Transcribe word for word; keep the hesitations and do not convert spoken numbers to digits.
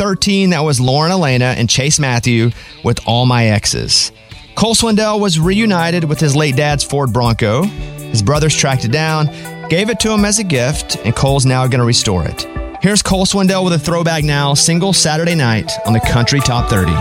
thirteen, that was Lauren Elena and Chase Matthew with All My Exes. Cole Swindell was reunited with his late dad's Ford Bronco. His brothers tracked it down, gave it to him as a gift, and Cole's now going to restore it. Here's Cole Swindell with a throwback now, single Saturday Night on the Country Top thirty.